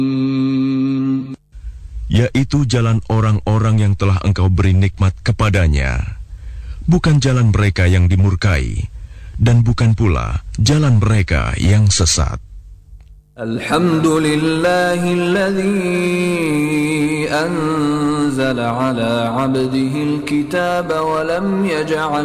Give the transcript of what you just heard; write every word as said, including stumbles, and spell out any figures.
yaitu jalan orang-orang yang telah engkau beri nikmat kepadanya, bukan jalan mereka yang dimurkai, dan bukan pula jalan mereka yang sesat. Alhamdulillahilladzi anzala ala abdihi alkitaba wa lam yaj'al